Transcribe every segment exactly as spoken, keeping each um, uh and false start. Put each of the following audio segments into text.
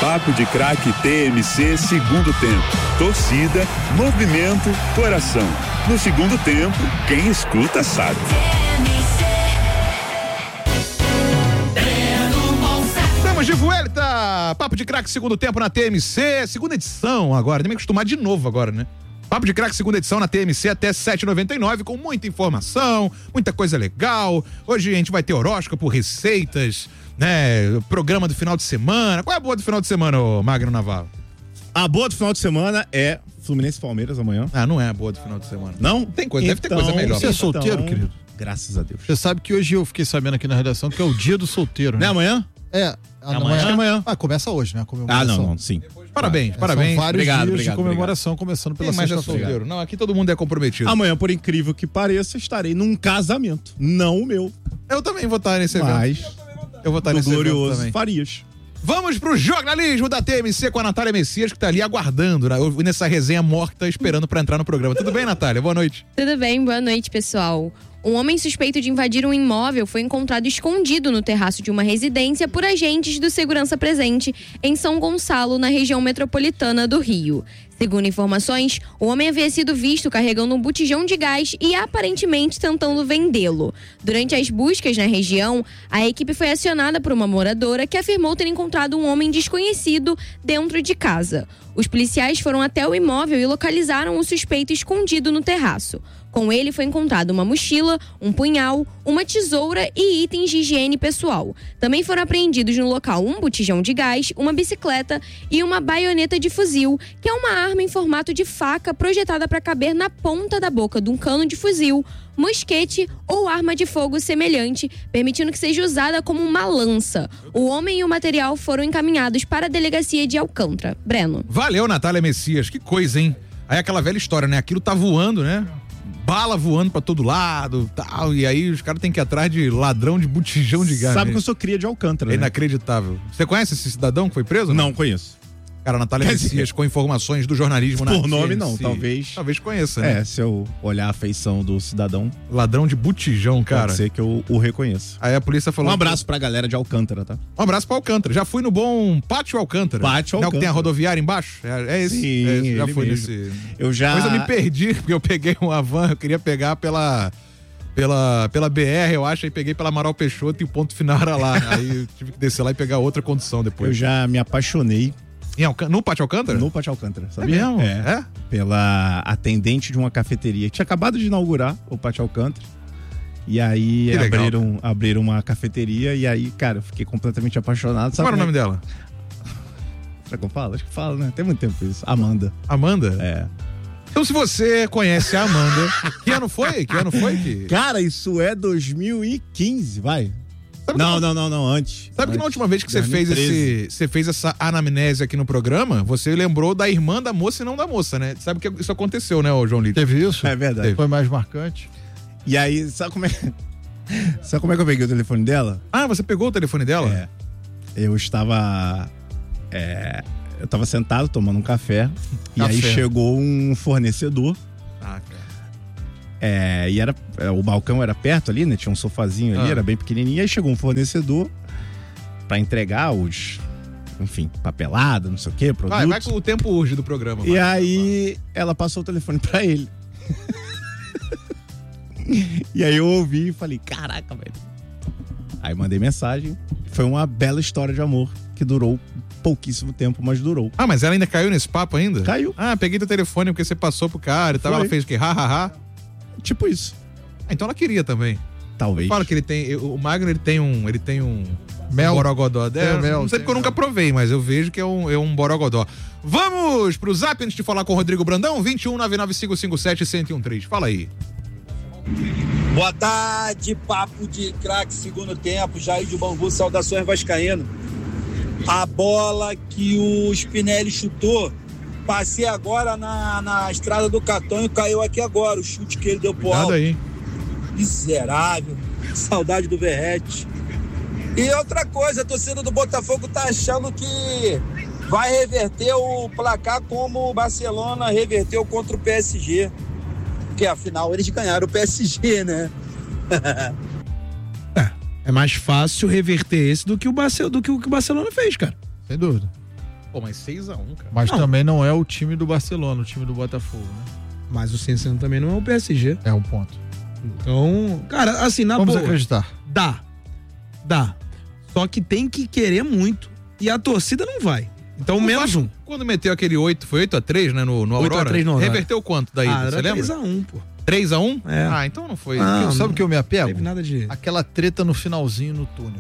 Papo de Craque T M C segundo tempo. Torcida, movimento, coração. No segundo tempo, quem escuta sabe. Estamos de volta! Papo de Craque segundo tempo na T M C, segunda edição agora, tem que acostumar de novo agora, né? Papo de Craque segunda edição na T M C até sete e noventa e nove, com muita informação, muita coisa legal. Hoje a gente vai ter horóscopo, receitas, né? Programa do final de semana. Qual é a boa do final de semana, ô Magno Navarro? A boa do final de semana é Fluminense e Palmeiras amanhã. Ah, não é a boa do final de semana. Não? Tem coisa, então, deve ter coisa melhor. Você é solteiro, então, querido? Graças a Deus. Você sabe que hoje eu fiquei sabendo aqui na redação que é o dia do solteiro, né? Não é amanhã? É. Ah, amanhã? Acho que é amanhã. Ah, começa hoje, né? A comemoração. Ah, não, não, sim. Parabéns, É, parabéns. São vários Obrigado, dias obrigado, de comemoração, começando pela Quem mais é sexta-feira. solteiro? Não, aqui todo mundo é comprometido. Amanhã, por incrível que pareça, estarei num casamento. Não o meu. Eu também vou estar nesse evento. Mas eu vou estar do nesse evento glorioso também. Farias. Vamos pro jornalismo da T M C com a Natália Messias, que tá ali aguardando, né? Nessa resenha morta, esperando pra entrar no programa. Tudo bem, Natália? Boa noite. Tudo bem, boa noite, pessoal. Um homem suspeito de invadir um imóvel foi encontrado escondido no terraço de uma residência por agentes do Segurança Presente em São Gonçalo, na região metropolitana do Rio. Segundo informações, o homem havia sido visto carregando um botijão de gás e aparentemente tentando vendê-lo. Durante as buscas na região, a equipe foi acionada por uma moradora que afirmou ter encontrado um homem desconhecido dentro de casa. Os policiais foram até o imóvel e localizaram o suspeito escondido no terraço. Com ele foi encontrado uma mochila, um punhal, uma tesoura e itens de higiene pessoal. Também foram apreendidos no local um botijão de gás, uma bicicleta e uma baioneta de fuzil, que é uma arma em formato de faca projetada para caber na ponta da boca de um cano de fuzil, mosquete ou arma de fogo semelhante, permitindo que seja usada como uma lança. O homem e o material foram encaminhados para a delegacia de Alcântara. Breno. Valeu, Natália Messias. Que coisa, hein? Aí aquela velha história, né? Aquilo tá voando, né? Bala voando pra todo lado, tal, e aí os caras têm que ir atrás de ladrão de botijão de gás. Sabe né? que eu sou cria de Alcântara, É né? inacreditável. Você conhece esse cidadão que foi preso? Não conheço. Cara, Natália Quer Messias dizer, com informações do jornalismo na por nome, T M C. não, talvez. Talvez conheça, né? É, se eu olhar a feição do cidadão, Ladrão de botijão, cara. pode ser que eu o reconheça. Aí a polícia falou... Um abraço pra galera de Alcântara, tá? Um abraço pra Alcântara. Já fui no bom Pátio Alcântara. Pátio Não, que tem a Alcântara. rodoviária embaixo? É, é esse? Sim, é esse. Já ele fui mesmo. nesse... Eu já... Mas eu me perdi, porque eu peguei uma van, eu queria pegar pela... Pela, pela B R, eu acho, aí peguei pela Amaral Peixoto e o ponto final era lá. Aí eu tive que descer lá e pegar outra condução depois. Eu já me apaixonei Em Alcân... No Pátio Alcântara? no Pátio Alcântara, É sabia? mesmo? É. É? Pela atendente de uma cafeteria que tinha acabado de inaugurar o Pátio Alcântara. E aí Que legal, abriram, abriram uma cafeteria e aí, cara, eu fiquei completamente apaixonado. Sabe Qual era o nome como é- dela? Será que eu falo? Acho que falo, né? Tem muito tempo isso. Amanda. Amanda? É. Então, se você conhece a Amanda, que ano foi? Que ano foi? Que... Cara, isso é dois mil e quinze, vai. Sabe Não, que não, não, não, antes. Sabe que na Antes. última vez que você fez, dois mil e treze. esse, você fez essa anamnese aqui no programa, você lembrou da irmã da moça e não da moça, né? Sabe que isso aconteceu, né, ô João Lito? Teve isso? É verdade. Foi mais marcante. E aí, sabe como é... sabe como é que eu peguei o telefone dela? Ah, você pegou o telefone dela? É. Eu estava... é, eu estava sentado tomando um café, e Café. aí chegou um fornecedor. Ah, cara. É, e era, é, o balcão era perto ali, né? Tinha um sofazinho ali, Ah. era bem pequenininho. E aí chegou um fornecedor pra entregar os, enfim, papelada, não sei o quê, produtos. Vai, vai com o tempo urge do programa. E vai. aí ela passou o telefone pra ele. E aí eu ouvi e falei, caraca, velho. Aí mandei mensagem. Foi uma bela história de amor que durou pouquíssimo tempo, mas durou. Ah, mas ela ainda caiu nesse papo ainda? Caiu. Ah, peguei teu telefone porque você passou pro cara e tal. Foi. Ela fez o quê? Ha, ha, ha. Tipo isso. Ah, então ela queria também. Talvez. Fala que ele tem... eu- O Magno, ele tem um... Ele tem um... Mel. Um borogodó. Tem É, mel, não sei tem porque eu nunca mel. provei, mas eu vejo que é um, é um borogodó. Vamos pro zap antes de falar com o Rodrigo Brandão? vinte e um, nove nove cinco cinco sete, um zero um três. Fala aí. Boa tarde, papo de craque, segundo tempo, Jair de Bangu, saudações vascaíno. A bola que o Spinelli chutou, passei agora na, na estrada do Catonho, caiu aqui agora, o chute que ele deu pro Nada alto. aí. Miserável, saudade do Verrete. E outra coisa, a torcida do Botafogo tá achando que vai reverter o placar como o Barcelona reverteu contra o P S G. Porque afinal eles ganharam o P S G, né? É mais fácil reverter esse do que o, Barce- do que o que o Barcelona fez, cara. Sem dúvida. Pô, mas seis a um, cara. Mas Não. também não é o time do Barcelona, o time do Botafogo, né? Mas o Cienciano também não é o P S G. É um ponto. Então, cara, assim, na Vamos boa, acreditar. dá. Dá. Só que tem que querer muito. E a torcida não vai. Então, O menos Vasco, um. Quando meteu aquele oito, foi oito a três, né, no, no oito a Aurora? três no Aurora. Reverteu quanto daí? Ah, você era lembra? três a um, pô. três a um? É. Ah, então não foi. Ah, Eu- sabe o que eu me Não apego? teve nada de... Aquela treta no finalzinho no túnel.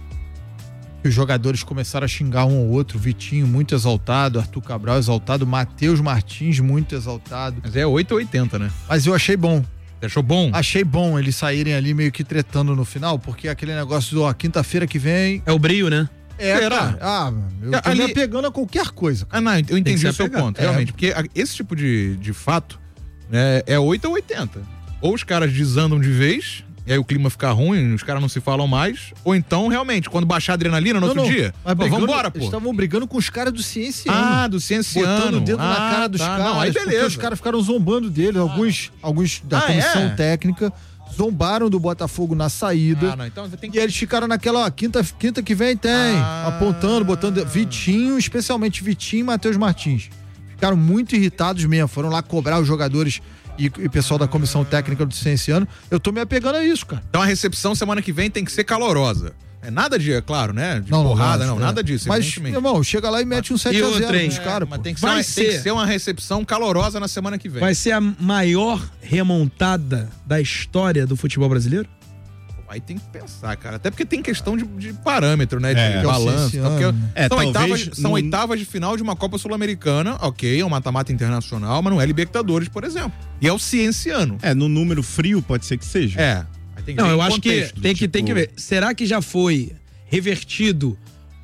Que os jogadores começaram a xingar um ao outro. Vitinho muito exaltado, Arthur Cabral exaltado, Matheus Martins muito exaltado. Mas é oito a oitenta, né? Mas eu achei bom. Você achou bom? Achei bom eles saírem ali meio que tretando no final, porque aquele negócio do ó, quinta-feira que vem. É o brio, né? É, Será? cara. Ah, eu tô Ali- me apegando a qualquer coisa. Cara. Ah, não, eu entendi se o seu apegar. ponto, É. realmente. Porque a- esse tipo de, de fato, né, é oito a oitenta. Ou os caras desandam de vez, e aí o clima fica ruim, os caras não se falam mais. Ou então, realmente, quando baixar a adrenalina no Não, outro não. dia, Mas pô, brigando- vambora, Eles pô. estavam brigando com os caras do Cienciano. Ah, do Cienciano. Botando o dedo ah, na cara dos tá, caras. Não, aí porque beleza. os caras ficaram zombando deles. Alguns, alguns da Ah, comissão é? técnica zombaram do Botafogo na saída. Ah, não, então tem que... E eles ficaram naquela, ó, quinta, quinta que vem tem. Ah. Apontando, botando. Vitinho, especialmente Vitinho e Matheus Martins. Ficaram muito irritados mesmo. Foram lá cobrar os jogadores e o pessoal da comissão técnica do Cienciano. Eu tô me apegando a isso, cara. Então a recepção semana que vem tem que ser calorosa. É nada de, é claro, né? De Não, porrada, não, lógico, nada é. disso. Mas, evidentemente. irmão, chega lá e mete um sete a outra, zero hein? nos caras, Mas pô. tem que, ser Vai uma, tem que ser. ser uma recepção calorosa na semana que vem. Vai ser a maior remontada da história do futebol brasileiro? Aí tem que pensar, cara. Até porque tem questão de, de parâmetro, né? De É, balanço. sim, Então, sim, porque é, são talvez oitavas, são no- oitavas de final de uma Copa Sul-Americana, ok, é um mata-mata internacional, mas não é Libertadores, por exemplo. E é o Cienciano. É, no número frio pode ser que seja. É. Aí tem Não, ver eu em acho contexto, que tem, que tipo, tem que ver. Será que já foi revertido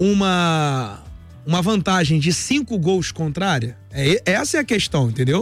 uma, uma vantagem de cinco gols contrária? É, essa é a questão, entendeu?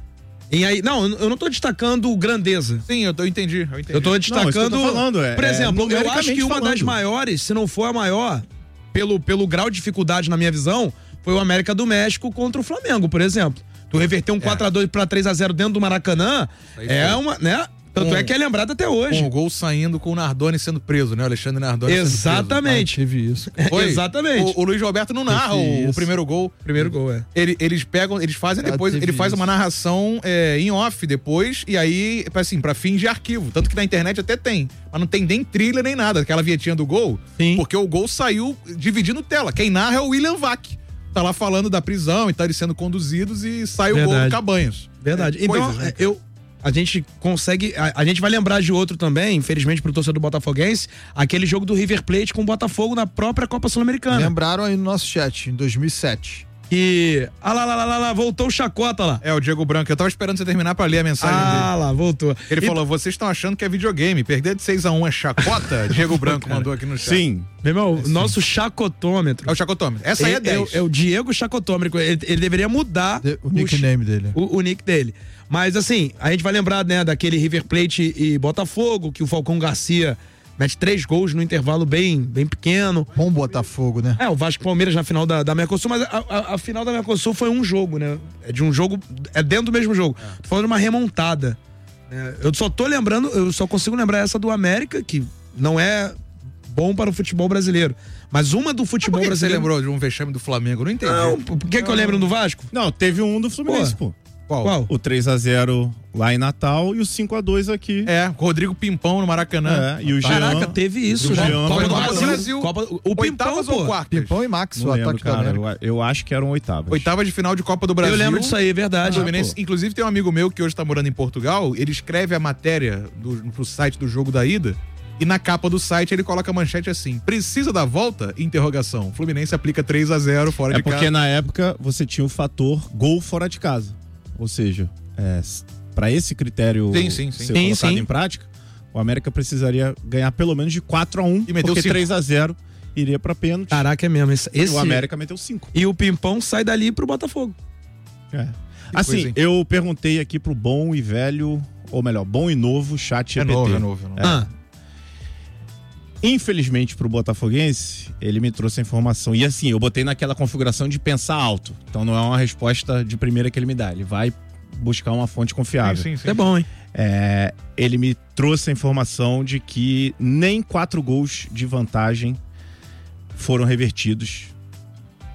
E aí, não, eu não tô destacando grandeza. Sim, eu, tô, eu entendi, eu entendi. Eu tô Não, isso que eu destacando. tô falando, é- por é exemplo, eu acho que uma numericamente das falando. maiores, se não for a maior, pelo, pelo grau de dificuldade na minha visão, foi o América do México contra o Flamengo, por exemplo. Tu reverter um quatro a dois pra três a zero dentro do Maracanã Aí é foi. uma, né? Tanto Com- é que é lembrado até hoje. Com o gol saindo com o Nardoni sendo preso, né? O Alexandre Nardoni sendo Exatamente. Tive isso. preso. Foi. Exatamente. O, o Luiz Roberto não narra Teve o, o isso. primeiro gol. Primeiro gol, é. Ele- eles pegam, eles fazem Ah, depois, teve ele faz isso. uma narração é, em off depois, e aí, assim, pra fins de arquivo. Tanto que na internet até tem. Mas não tem nem trilha nem nada, aquela vietinha do gol. Sim. Porque o gol saiu dividindo tela. Quem narra é o William Vac. Tá lá falando da prisão e tá eles sendo conduzidos e sai o gol Verdade. do Cabanhas. Verdade. É, Então, coisas, né? eu. A gente consegue. A, a gente vai lembrar de outro também, infelizmente pro torcedor botafoguense, aquele jogo do River Plate com o Botafogo na própria Copa Sul-Americana. Lembraram aí no nosso chat, em dois mil e sete. Que. Ah lá, lá, lá, lá, lá, voltou o Chacota lá. É, o Diego Branco. Eu tava esperando você terminar pra ler a mensagem Ah lá, voltou. dele. Ele E- falou: vocês estão achando que é videogame. Perder de seis a um é chacota? Diego Branco mandou aqui no chat. Sim. Meu irmão, nosso chacotômetro. É o chacotômetro. Essa aí é é, é, dez. o- é o Diego Chacotômetro. Ele, ele deveria mudar De- O nickname dele. o, o nick dele. Mas assim, a gente vai lembrar, né, daquele River Plate e Botafogo, que o Falcão Garcia mete três gols no intervalo bem, bem pequeno. Bom Botafogo, né? É, o Vasco e Palmeiras na final da, da Mercosul, mas a, a- a final da Mercosul foi um jogo, né? É de um jogo, é dentro do mesmo jogo. Tô falando de uma remontada. É, eu só tô lembrando, eu só consigo lembrar essa do América, que não é bom para o futebol brasileiro. Mas uma do Por futebol que que você brasileiro. lembrou de um vexame do Flamengo? Eu não entendi. Não, por que, que eu lembro do Vasco? Não, teve um do Fluminense, pô. Qual? Qual? O três a zero lá em Natal e o cinco a dois aqui. É, Rodrigo Pimpão no Maracanã. É, e o Caraca, Jean... teve isso. o já. Jean Copa foi do no Brasil. Brasil. Copa, o Pimpão, Oitavas ou pô. quartas? Pimpão e Max, Não o lembro, ataque da cara. América. Eu, eu acho que eram oitavas. Oitava de final de Copa do Brasil. Eu lembro disso aí, é O verdade. Fluminense, inclusive tem um amigo meu que hoje tá morando em Portugal, ele escreve a matéria do, pro site do jogo da ida e na capa do site ele coloca a manchete assim: precisa da volta? Interrogação. Fluminense aplica três a zero fora É de porque casa. na época você tinha o fator gol fora de casa. Ou seja, é, s- pra esse critério Sim, sim, sim. ser Sim, colocado sim. em prática, o América precisaria ganhar pelo menos de quatro a um, E meteu porque cinco. três a zero iria pra pênalti. Caraca, é mesmo. Esse, E o América meteu cinco. E o Pimpão sai dali pro Botafogo. É. coisa, Assim, hein? eu perguntei aqui pro bom e velho, ou melhor, bom e novo chat É G P T. novo, é novo, é novo. É. Ah, Infelizmente pro botafoguense, ele me trouxe a informação. E assim, eu botei naquela configuração de pensar alto. Então não é uma resposta de primeira que ele me dá. Ele vai buscar uma fonte confiável. Sim, sim, sim. é bom, hein? É, ele me trouxe a informação de que nem quatro gols de vantagem foram revertidos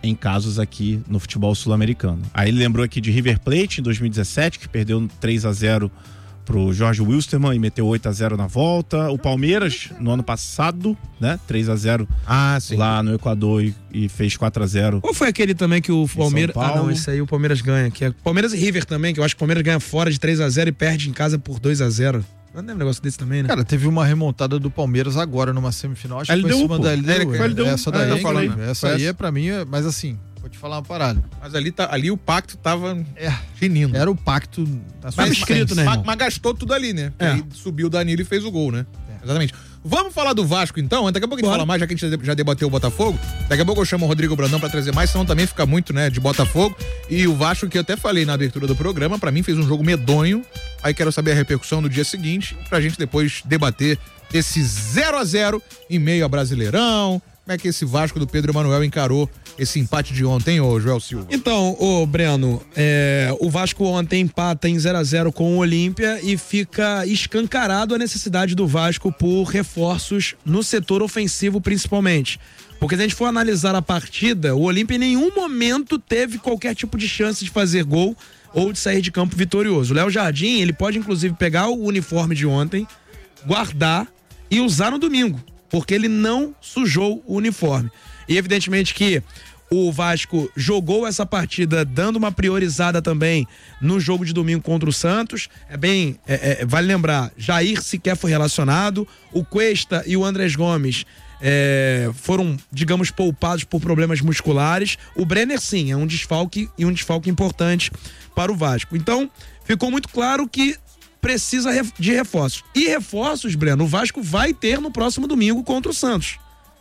em casos aqui no futebol sul-americano. Aí ele lembrou aqui de River Plate em dois mil e dezessete, que perdeu três a zero pro Jorge Wilstermann e meteu oito a zero na volta. O Palmeiras, no ano passado, né? três a zero ah, sim. lá no Equador e, e fez quatro a zero. Qual foi aquele também que o Palmeiras... Ah, não, esse aí o Palmeiras ganha. Que é Palmeiras e River também, que eu acho que o Palmeiras ganha fora de três a zero e perde em casa por dois a zero. Não é um negócio desse também, né? Cara, teve uma remontada do Palmeiras agora numa semifinal. Acho que foi em cima da L D U. L D U. Essa daí, ah, falando, essa aí é pra mim, mas assim, vou te falar uma parada. Mas ali, tá, ali o pacto tava é, finindo. Era o pacto da mas, escrito, né, mas, mas gastou tudo ali, né? É. Aí subiu o Danilo e fez o gol, né? É. Exatamente. Vamos falar do Vasco então? Daqui a pouco a gente Bora. fala mais, já que a gente já debateu o Botafogo. Daqui a pouco eu chamo o Rodrigo Brandão pra trazer mais, senão também fica muito, né, de Botafogo. E o Vasco, que eu até falei na abertura do programa, pra mim fez um jogo medonho. Aí quero saber a repercussão do dia seguinte, pra gente depois debater esse zero a zero em meio a Brasileirão. Como é que esse Vasco do Pedro Emanuel encarou esse empate de ontem, ô Joel Silva? Então, ô Breno, é, o Vasco ontem empata em zero a zero com o Olímpia e fica escancarado a necessidade do Vasco por reforços no setor ofensivo principalmente. Porque se a gente for analisar a partida, o Olímpia em nenhum momento teve qualquer tipo de chance de fazer gol ou de sair de campo vitorioso. O Léo Jardim, ele pode inclusive pegar o uniforme de ontem, guardar e usar no domingo, porque ele não sujou o uniforme. E evidentemente que o Vasco jogou essa partida dando uma priorizada também no jogo de domingo contra o Santos. É bem, é, é, vale lembrar, Jair sequer foi relacionado, o Cuesta e o Andrés Gomes é, foram, digamos, poupados por problemas musculares. O Brenner sim, é um desfalque e um desfalque importante para o Vasco. Então, ficou muito claro que precisa de reforços. E reforços, Breno, o Vasco vai ter no próximo domingo contra o Santos.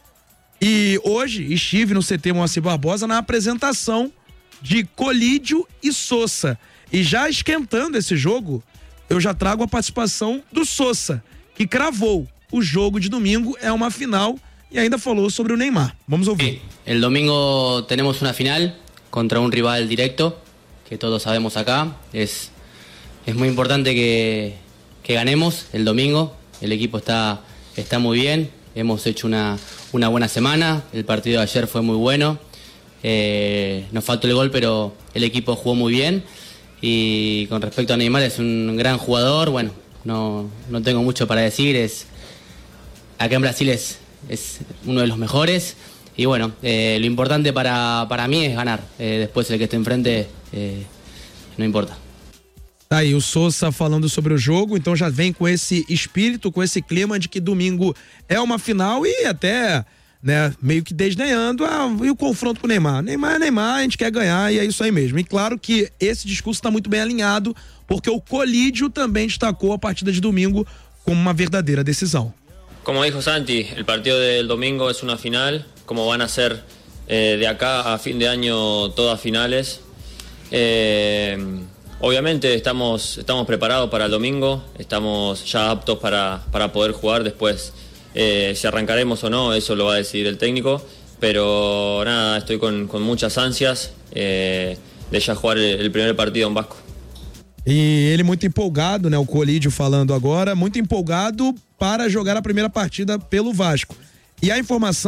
E hoje estive no C T Moacir Barbosa na apresentação de Colídio e Sousa. E já esquentando esse jogo, eu já trago a participação do Sousa, que cravou o jogo de domingo é uma final e ainda falou sobre o Neymar. Vamos ouvir. El domingo tenemos una final contra un rival directo, que todos sabemos acá. Es, es muy importante que, que ganemos el domingo. El equipo está, está muy bien. Hemos hecho una, una buena semana. El partido de ayer fue muy bueno. Eh, nos faltó el gol, pero el equipo jugó muy bien. Y con respecto a Neymar, es un gran jugador. Bueno, no, no tengo mucho para decir. Es, acá en Brasil es, es uno de los mejores. Y bueno, eh, lo importante para, para mí es ganar. Eh, después el que esté enfrente, eh, no importa. Tá aí o Sousa falando sobre o jogo, então já vem com esse espírito, com esse clima de que domingo é uma final e até, né, meio que desdenhando ah, e o confronto com o Neymar. Neymar é Neymar, a gente quer ganhar e é isso aí mesmo. E claro que esse discurso está muito bem alinhado, porque o Colídio também destacou a partida de domingo como uma verdadeira decisão. Como dijo Santi, el partido del domingo es una final, como van a ser eh, de acá a fin de año todas finales. Eh, obviamente estamos, estamos preparados para el domingo, estamos ya aptos para, para poder jugar después. Eh, si arrancaremos o no, eso lo va a decidir el técnico, pero nada, estoy con, con muchas ansias eh, de ya jugar el, el primer partido en Vasco. E ele muito empolgado, né? O Colídio falando agora, muito empolgado para jogar a primeira partida pelo Vasco. E a informação